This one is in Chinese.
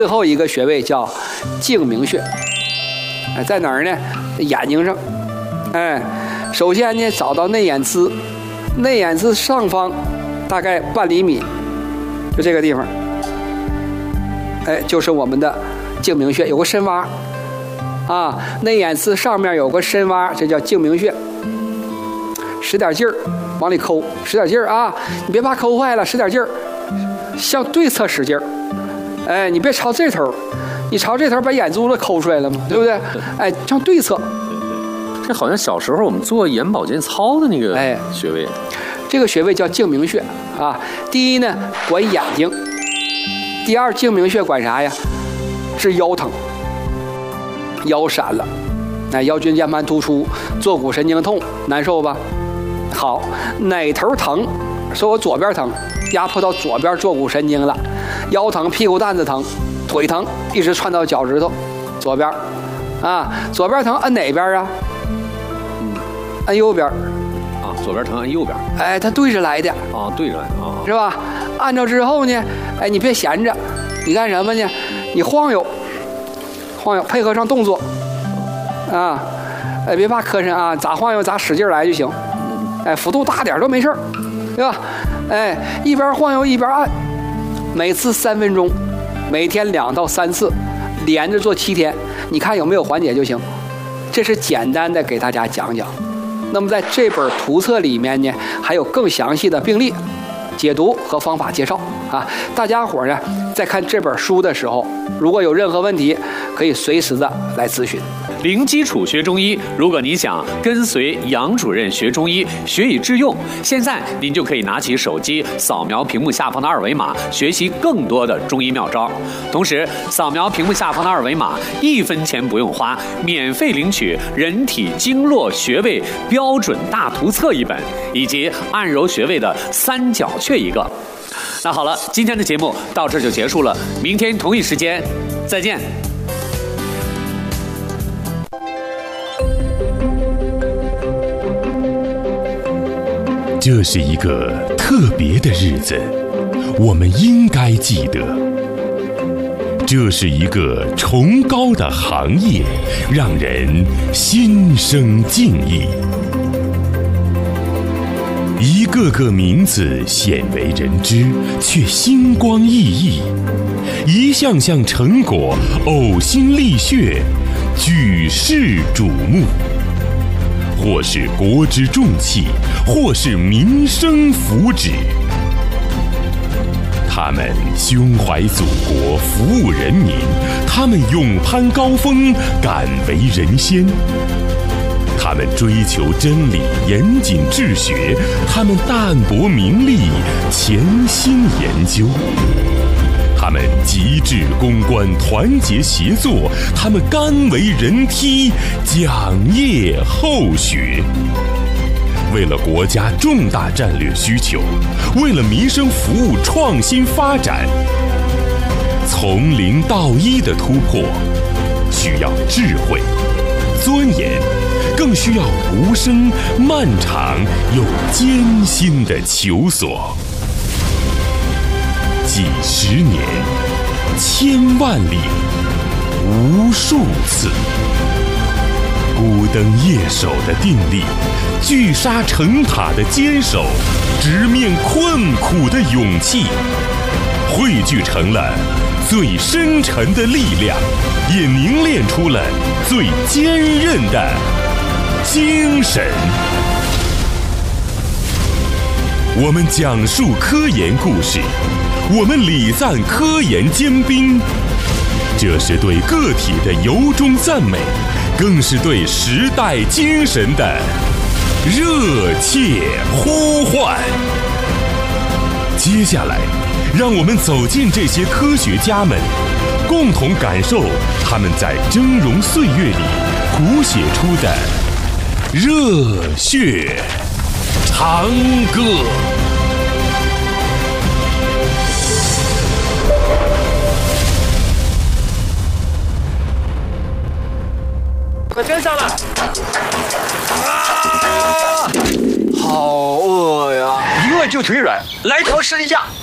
最后一个穴位叫睛明穴，在哪儿呢？眼睛上。首先呢，找到内眼眦，内眼眦上方大概半厘米，就这个地方，就是我们的睛明穴，有个深洼啊。内眼眦上面有个深洼，这叫睛明穴。使点劲儿，往里抠，使点劲儿啊！你别怕抠坏了，使点劲儿，向对侧使劲儿。你别朝这头，你朝这头把眼珠子抠出来了嘛，对不对？向对侧。 这好像小时候我们做眼保健操的那个穴位。 这个穴位叫睛明穴啊。第一呢，管眼睛；第二，睛明穴管啥呀？治腰疼，腰闪了，腰椎间盘突出，坐骨神经痛，难受吧？好，哪头疼？说我左边疼，压迫到左边坐骨神经了，腰疼、屁股蛋子疼、腿疼，一直窜到脚趾头，左边，左边疼，按哪边啊？按右边。 左边疼按右边。 它对着来的。 对着来啊， 是吧？按照之后呢，你别闲着，你干什么呢？你晃悠，配合上动作，别怕磕碜啊，咋晃悠咋使劲来就行。幅度大点都没事儿，对吧？一边晃悠一边按，每次3分钟，每天2到3次，连着做7天，你看有没有缓解就行。这是简单的给大家讲讲。那么在这本图册里面呢，还有更详细的病例解读和方法介绍啊。大家伙呢在看这本书的时候，如果有任何问题，可以随时的来咨询。 零基础学中医，如果你想跟随杨主任学中医，学以致用，现在您就可以拿起手机扫描屏幕下方的2维码，学习更多的中医妙招。同时，扫描屏幕下方的2维码，1分钱不用花，免费领取人体经络穴位标准大图册1本，以及按揉穴位的3角穴1个。那好了，今天的节目到这就结束了，明天同一时间再见。 这是一个特别的日子，我们应该记得。这是一个崇高的行业，让人心生敬意。一个个名字鲜为人知，却星光熠熠；一项项成果呕心沥血，举世瞩目。或是国之重器，或是民生福祉。他们胸怀祖国，服务人民；他们勇攀高峰，敢为人先；他们追求真理，严谨治学；他们淡泊名利，潜心研究；他们极致攻关，团结协作；他们甘为人梯，讲业后学。为了国家重大战略需求，为了民生服务创新发展，从零到一的突破，需要智慧、钻研，更需要无声、漫长又艰辛的求索。几十年，千万里，无数次。孤灯夜守的定力，聚沙成塔的坚守，直面困苦的勇气，汇聚成了最深沉的力量，也凝练出了最坚韧的精神。我们讲述科研故事，我们礼赞科研尖兵，这是对个体的由衷赞美，更是对时代精神的热切呼唤。接下来，让我们走进这些科学家们，共同感受他们在峥嵘岁月里谱写出的热血长歌。 快跟上了！ 好饿呀！ 一饿就腿软，来条试一下。